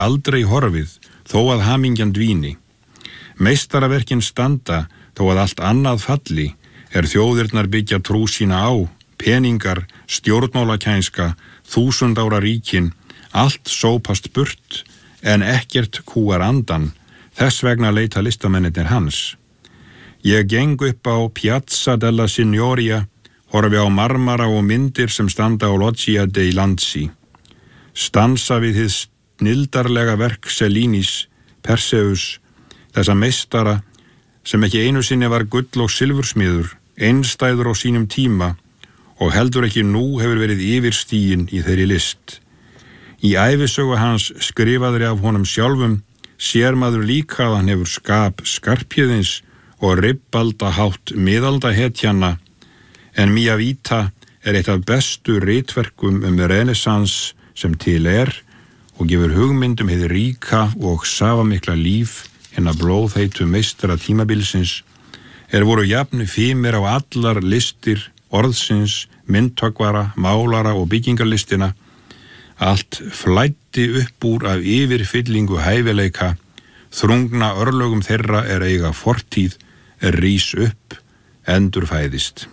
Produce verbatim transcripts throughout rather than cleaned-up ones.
aldrei horfið, þó að hamingjan dvíni. Meistaraverkin standa, þó að allt annað falli, er þjóðirnar byggja trú sína á, peningar, stjórnmálakænska, þúsund ára ríkin, allt sópast burt, en ekkert kúar andan, þess vegna leita listamennirnir hans. Ég geng upp á Piazza della Signoria, horfi á marmara og myndir sem standa á Loggia dei Lanzi. Stansa við hið snildarlega verk Cellinis, Perseus, þessa meistara sem ekki einu sinni var gull og silfursmiður, einstæður á sínum tíma og heldur ekki nú hefur verið yfirstiginn í þeirri list. Í ævisögu hans skrifaðri af honum sjálfum sér maður líka að hann hefur skap Skarphéðins og ribbaldahátt miðaldahetjanna, en Mia Vita er eitt af bestu ritverkum um renessans sem til er og gefur hugmynd um hið ríka og safamikla líf hinna blóðheitu meistara tímabilsins, er voru jafn fimir á allar listir orðsins, myndhöggvara, málara og byggingarlistina. Allt flæddi upp úr af yfirfyllingu hæfileika, þrungna örlögum þeirra er eiga fortíð, er rís upp, endurfæðist.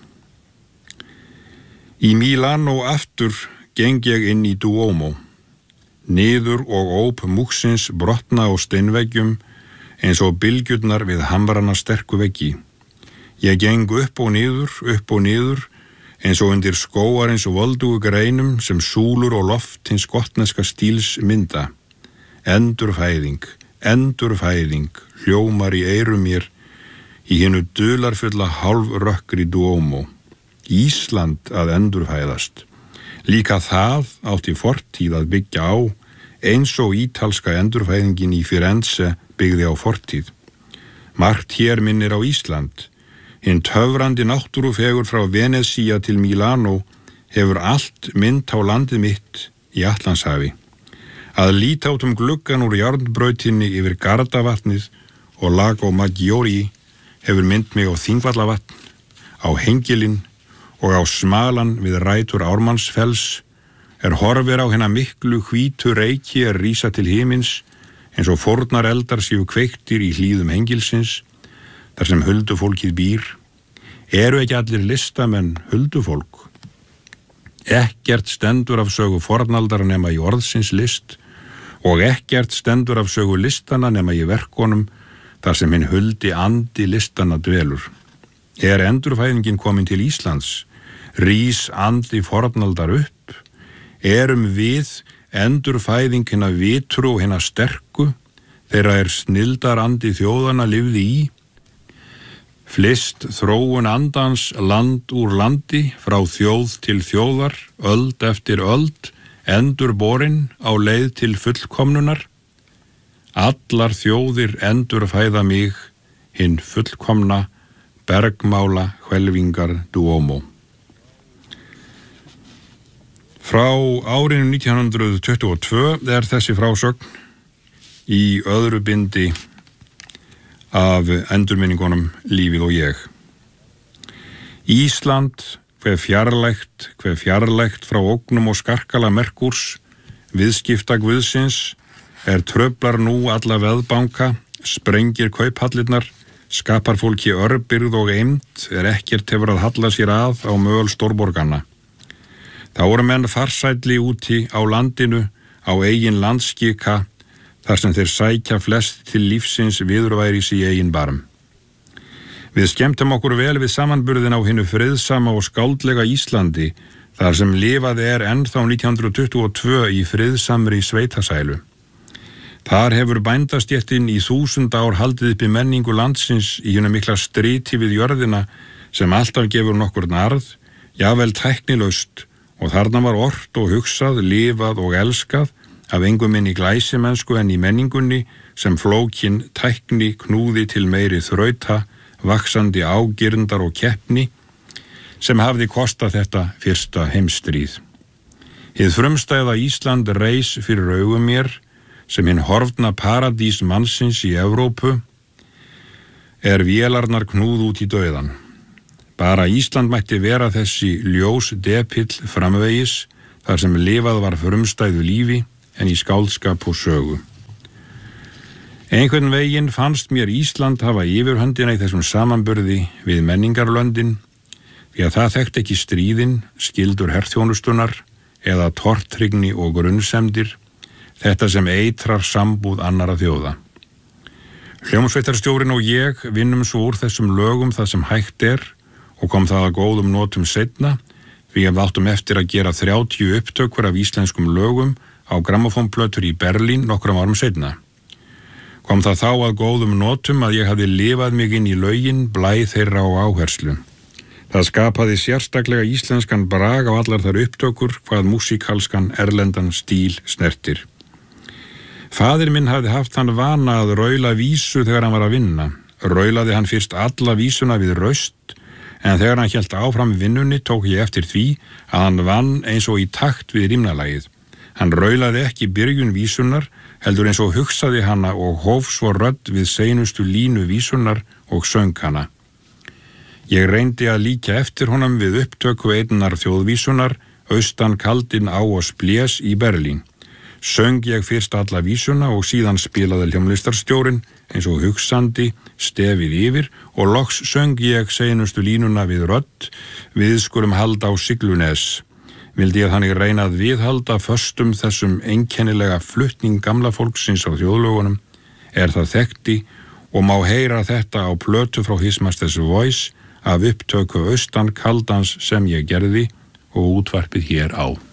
Í Milano aftur geng ég inn í Duomo. Niður og óp múksins brotna á steinveggjum eins og bylgjurnar við hamrana sterku veggi. Ég geng upp og niður, upp og niður, eins og undir skóarins og voldugu greinum sem súlur og loft hins gotneska stíls mynda. Endurfæðing, endurfæðing, hljómar í eyrum mér, í hinu dularfulla hálfrökkri Duomo. Ísland að endurfæðast. Líka það átti fortíð að byggja á, eins og ítalska endurfæðingin í Firenze byggði á fortíð. Margt hér minnir á Ísland. Hinn töfrandi náttúrufegur frá Venezia til Milano hefur allt mynd á landið mitt í Atlantshafi. Að líta út um gluggan úr járnbrautinni yfir Gardavatnið og Lago Maggiore hefur mynd mig á Þingvallavatn, á Hengilinn og á smalan við rætur Ármannsfells, er horfir á hennar miklu hvítu reiki er rísa til himins, eins og fórnar eldar séu kveiktir í hlíðum Hengilsins, þar sem huldufólkið býr. Eru ekki allir listamenn huldufólk? Ekkert stendur af sögu fornaldar nema í orðsins list og ekkert stendur af sögu listana nema í verkonum þar sem hinn huldi andi listana dvelur. Er endurfæðingin komin til Íslands? Rís andi fornaldar upp? Erum við endurfæðing hinna vitru og hinna sterku, þeirra er snildar andi þjóðana lifði í? Flist þróun andans land úr landi, frá þjóð til þjóðar, öld eftir öld, endurborin á leið til fullkomnunar. Allar þjóðir endurfæða mig, hinn fullkomna, bergmála hvelfingar Duomo. Frá árinu nítján hundruð tuttugu og tvö er þessi frásögn í öðru bindi af endurminningunum Lífið og ég. Ísland, hve fjarlægt, hve fjarlægt frá ógnum og skarkala Merkúrs, viðskipta guðsins, er tröflar nú alla veðbanka, sprengir kauphallirnar, skapar fólki örbirgð og eymd, er ekkert hefur að halla sér að á möl stórborganna. Þá voru menn farsælli úti á landinu, á eigin landskika, þar sem þeir sækja flest til lífsins viðurværis í eigin barm. Við skemmtum okkur vel við samanburðin á hinu friðsama og skáldlega Íslandi, þar sem lifað er ennþá nítján hundruð tuttugu og tvö í friðsamri sveitasælu. Þar hefur bændastéttin í þúsund ár haldið uppi menningu landsins í hinu mikla striti við jörðina sem alltaf gefur nokkurn arð, jafnvel tæknilaust, og þarna var ort og hugsað, lifað og elskað af engum minni glæsimennsku en í menningunni sem flókin tækni knúði til meiri þrauta, vaxandi ágirndar og keppni sem hafði kostað þetta fyrsta heimsstríð. Hið frumstæða Ísland reis fyrir augum mér sem hinn horfna paradís mannsins í Evrópu er vélarnar knúð út í dauðan. Bara Ísland mætti vera þessi ljós depill framvegis þar sem lifað var frumstæðu lífi en í skáldskap og sögu. Einhvern veginn fannst mér Ísland hafa yfirhöndina í þessum samanburði við menningarlöndin, því að það þekkt ekki stríðin, skildur herþjónustunar eða tortryggni og grunnsemdir, þetta sem eitrar sambúð annara þjóða. Hljómsveitarstjórinn og ég vinnum svo úr þessum lögum það sem hægt er og kom það að góðum notum seinna, því að við áttum eftir að gera þrjátíu upptökur af íslenskum lögum á grammófónplötur í Berlín nokkrum árum seinna. Kom það þá að góðum notum að ég hafði lifað mig inn í lögin, blæ þeirra og áherslu. Það skapaði sérstaklega íslenskan brag á allar þar upptökur hvað músíkalskan erlendan stíl snertir. Faðir minn hafði haft hann vana að raula vísu þegar hann var að vinna. Raulaði hann fyrst alla vísuna við raust, en þegar hann hélt áfram vinnunni tók ég eftir því að hann vann eins og í takt við rímnalagið. Hann raulaði ekki byrjun vísunar, heldur eins og hugsaði hana og hóf svo rödd við seinustu línu vísunar og söng hana. Ég reyndi að líka eftir honum við upptöku einnar þjóðvísunar, austan kaldinn á og blés í Berlín. Söng ég fyrst alla vísuna og síðan spilaði hljómlistarstjórinn eins og hugsandi stefið yfir og loks söng ég seinustu línuna við rödd, við skulum halda á Siglunes. Vildi ég þannig reyna að viðhalda föstum þessum einkennilega flutning gamla fólksins á þjóðlögunum, er það þekkti og má heyra þetta á plötu frá His Master's Voice af upptöku austan kaldans sem ég gerði og útvarpið hér á.